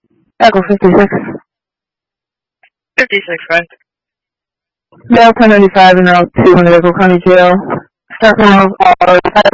Echo 56. 56, right? Mail 1095 and Route 200 Echo County Jail. Start now,